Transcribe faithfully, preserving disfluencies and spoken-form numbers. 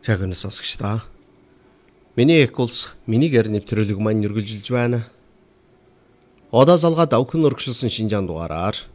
Яг өнөөс сонсогч та. Миний эх улс минийгээр нэвтрүүлэг маань үргэлжилж байна. Одоо залгаад авах нь өргөжлсөн Шинжаан дугаараар